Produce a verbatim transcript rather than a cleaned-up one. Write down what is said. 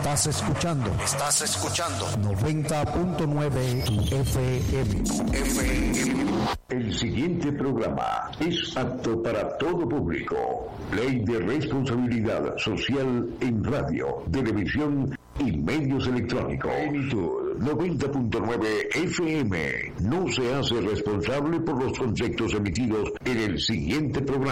Estás escuchando, estás escuchando noventa punto nueve F M. F M. El siguiente programa es apto para todo público. Ley de responsabilidad social en radio, televisión y medios electrónicos. Plenitud noventa punto nueve F M no se hace responsable por los conceptos emitidos en el siguiente programa.